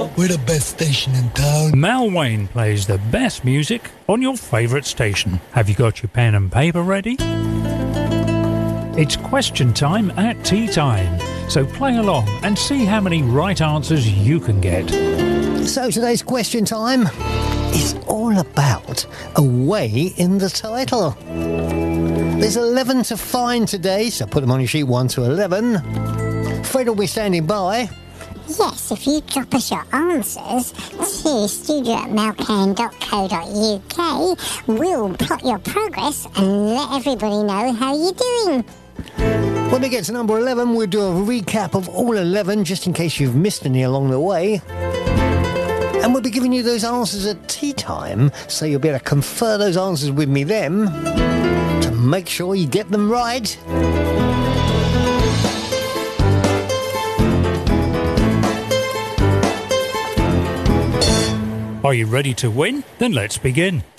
We're the best station in town. Mal Wayne plays the best music on your favourite station. Have you got your pen and paper ready? It's question time at tea time. So play along and see how many right answers you can get. So today's question time is all about away in the title. There's 11 to find today, so put them on your sheet 1 to 11. Fred will be standing by. Yes, if you drop us your answers to studio@malcan.co.uk, we'll plot your progress and let everybody know how you're doing. When we get to number 11, we'll do a recap of all 11, just in case you've missed any along the way. And we'll be giving you those answers at tea time, so you'll be able to confer those answers with me then, to make sure you get them right. Are you ready to win? Then let's begin.